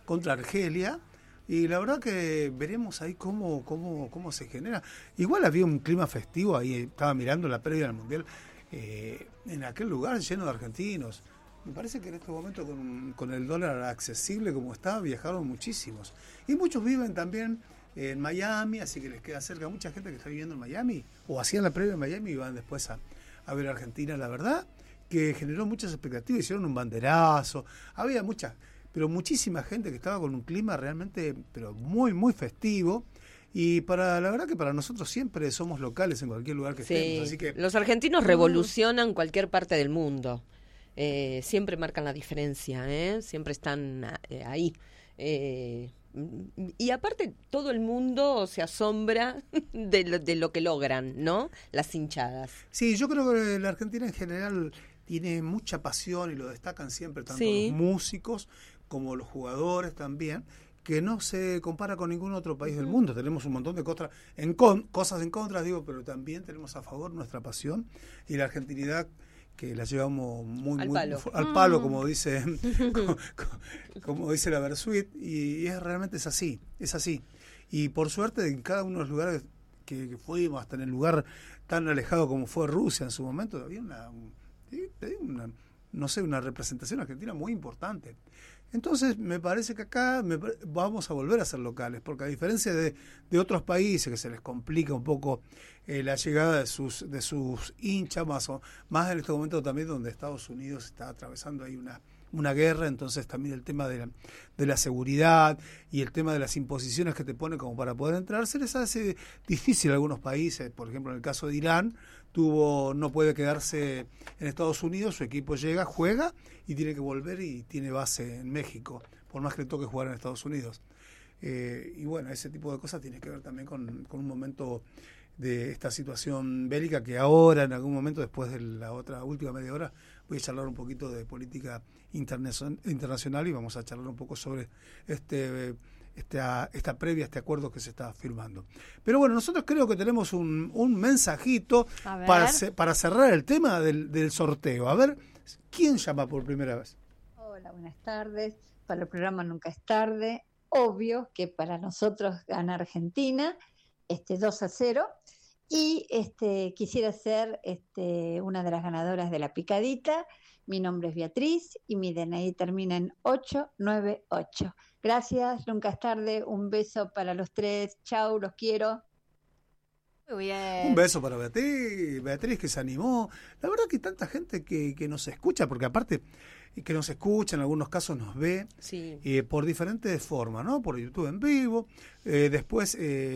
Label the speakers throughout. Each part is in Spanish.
Speaker 1: contra Argelia. Y la verdad que veremos ahí cómo se genera. Igual había un clima festivo ahí, estaba mirando la previa del Mundial, en aquel lugar lleno de argentinos. Me parece que en este momento con el dólar accesible como está, viajaron muchísimos. Y muchos viven también en Miami, así que les queda cerca. Mucha gente que está viviendo en Miami, o hacían la previa en Miami y van después a ver a Argentina. La verdad que generó muchas expectativas, hicieron un banderazo, había muchísima gente que estaba con un clima realmente, pero muy, muy festivo. Y la verdad que para nosotros siempre somos locales en cualquier lugar que estemos. Así que
Speaker 2: los argentinos revolucionan cualquier parte del mundo. Siempre marcan la diferencia, siempre están ahí. Y aparte todo el mundo se asombra de lo que logran, ¿no? Las hinchadas.
Speaker 1: Sí, yo creo que la Argentina en general tiene mucha pasión y lo destacan siempre, tanto los músicos como los jugadores también, que no se compara con ningún otro país del mundo. Tenemos un montón de cosas en contra, pero también tenemos a favor nuestra pasión y la argentinidad, que la llevamos muy al palo, como dice como dice la Versuit, y realmente es así. Y por suerte en cada uno de los lugares que fuimos, hasta en el lugar tan alejado como fue Rusia en su momento, había una representación argentina muy importante. Entonces me parece que acá vamos a volver a ser locales, porque a diferencia de otros países que se les complica un poco la llegada de sus hinchas, más en este momento también donde Estados Unidos está atravesando ahí una guerra, entonces también el tema de la seguridad y el tema de las imposiciones que te pone como para poder entrar, se les hace difícil a algunos países. Por ejemplo, en el caso de Irán, no puede quedarse en Estados Unidos, su equipo llega, juega y tiene que volver y tiene base en México, por más que le toque jugar en Estados Unidos. Y bueno, ese tipo de cosas tiene que ver también con un momento de esta situación bélica, que ahora, en algún momento, después de la última media hora, voy a charlar un poquito de política internacional y vamos a charlar un poco sobre esta previa, este acuerdo que se está firmando. Pero bueno, nosotros creo que tenemos un mensajito para cerrar el tema del sorteo. A ver, ¿quién llama por primera vez?
Speaker 3: Hola, buenas tardes. Para el programa Nunca es Tarde. Obvio que para nosotros gana Argentina 2-0. Y quisiera ser una de las ganadoras de la picadita. Mi nombre es Beatriz y mi DNI termina en 898. Gracias, nunca es tarde. Un beso para los tres. Chau, los quiero.
Speaker 2: Muy bien.
Speaker 1: Un beso para Beatriz que se animó. La verdad que hay tanta gente que nos escucha, porque aparte que nos escucha, en algunos casos nos ve por diferentes formas, ¿no? Por YouTube en vivo, después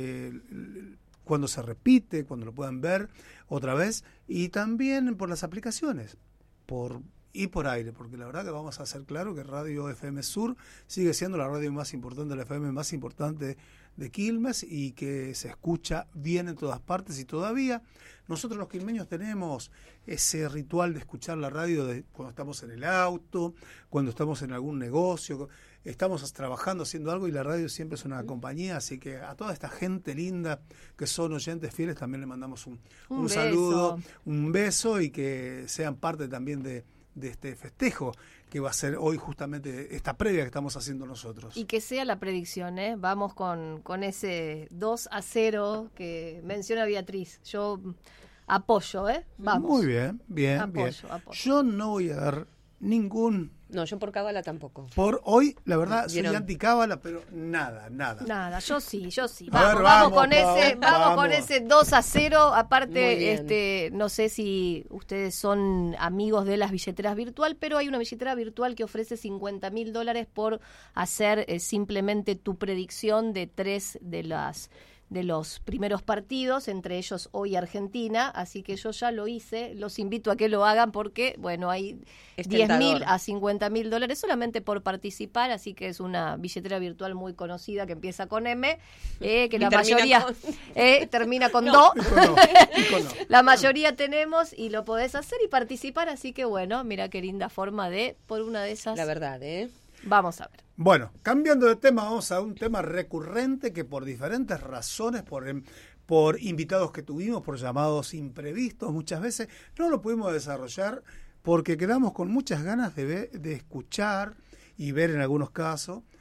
Speaker 1: cuando se repite, cuando lo puedan ver otra vez, y también por las aplicaciones, por aire, porque la verdad que vamos a hacer claro que Radio FM Sur sigue siendo la radio más importante, la FM más importante de Quilmes, y que se escucha bien en todas partes. Y todavía nosotros los quilmeños tenemos ese ritual de escuchar la radio cuando estamos en el auto, cuando estamos en algún negocio, estamos trabajando, haciendo algo, y la radio siempre es una compañía. Así que a toda esta gente linda que son oyentes fieles también le mandamos un saludo, un beso, y que sean parte también de este festejo que va a ser hoy, justamente esta previa que estamos haciendo nosotros.
Speaker 4: Y que sea la predicción, vamos con ese 2-0 que menciona Beatriz. Yo apoyo, vamos.
Speaker 1: Muy bien, bien. Yo no voy a dar ningún...
Speaker 2: No, yo por cábala tampoco.
Speaker 1: Por hoy, la verdad, soy anti-cábala, pero nada.
Speaker 4: Nada, yo sí.
Speaker 1: Vamos
Speaker 4: con ese 2-0. Aparte, no sé si ustedes son amigos de las billeteras virtual, pero hay una billetera virtual que ofrece $50,000 por hacer simplemente tu predicción de 3 de los primeros partidos, entre ellos hoy Argentina, así que yo ya lo hice, los invito a que lo hagan porque, bueno, hay $10,000 a $50,000 solamente por participar, así que es una billetera virtual muy conocida que empieza con M, que la mayoría termina con Do. La mayoría tenemos y lo podés hacer y participar, así que bueno, mira qué linda forma por una de esas.
Speaker 2: La verdad,
Speaker 4: Vamos a ver.
Speaker 1: Bueno, cambiando de tema, vamos a un tema recurrente que por diferentes razones, por invitados que tuvimos, por llamados imprevistos, muchas veces no lo pudimos desarrollar porque quedamos con muchas ganas de escuchar y ver en algunos casos